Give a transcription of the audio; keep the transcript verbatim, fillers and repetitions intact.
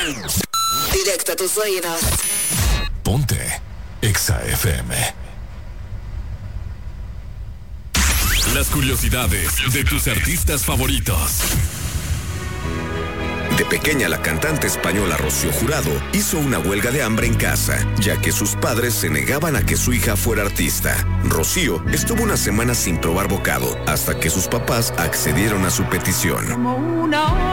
Directo a tus oídos. Ponte Exa F M. Las curiosidades de tus artistas favoritos. De pequeña, la cantante española Rocío Jurado hizo una huelga de hambre en casa, ya que sus padres se negaban a que su hija fuera artista. Rocío estuvo una semana sin probar bocado, hasta que sus papás accedieron a su petición.